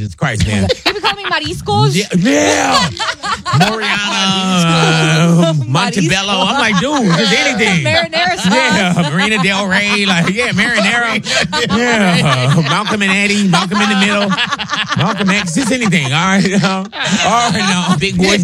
Jesus Christ, man. You be calling me Mariscos? Yeah. Moriana, Montebello. I'm like, dude, just anything. Marinara sauce. Yeah, Marina Del Rey. Like, yeah, Marinara. Yeah. Malcolm and Eddie. Malcolm in the middle. Malcolm X. Just anything. All right. All right, now. Big boys